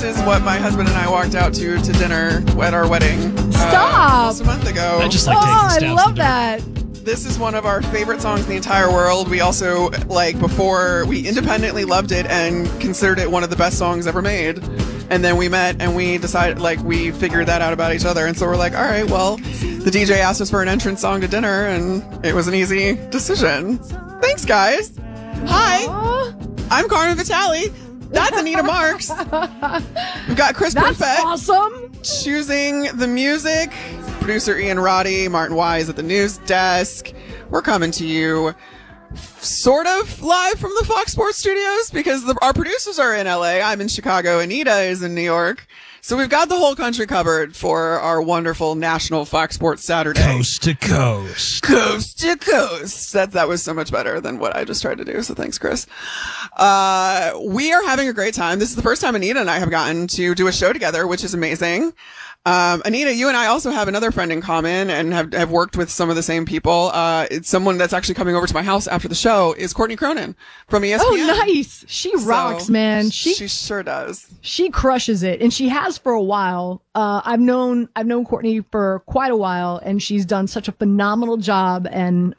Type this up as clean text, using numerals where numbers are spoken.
is what my husband and I walked out to dinner at our wedding. Stop! Almost a month ago. I just like taking I stabs love in the dark. that. This is one of our favorite songs in the entire world. We also, before, we independently loved it and considered it one of the best songs ever made. And then we met and we decided, we figured that out about each other. And so we're like, all right, well, the DJ asked us for an entrance song to dinner and it was an easy decision. Thanks, guys. Hi, I'm Carmen Vitale. That's Anita Marks. We've got Chris That's Perfett awesome. choosing the music. Producer Ian Roddy, Martin Wise at the news desk. We're coming to you sort of live from the Fox Sports Studios because our producers are in LA. I'm in Chicago. Anita is in New York. So we've got the whole country covered for our wonderful national Fox Sports Saturday. Coast to coast. Coast to coast. That was so much better than what I just tried to do. So thanks, Chris. We are having a great time. This is the first time Anita and I have gotten to do a show together, which is amazing. Anita, you and I also have another friend in common and have worked with some of the same people. It's someone that's actually coming over to my house after the show is Courtney Cronin from ESPN. Oh, nice. She rocks, man. She sure does. She crushes it, and she has for a while. I've known Courtney for quite a while, and she's done such a phenomenal job. And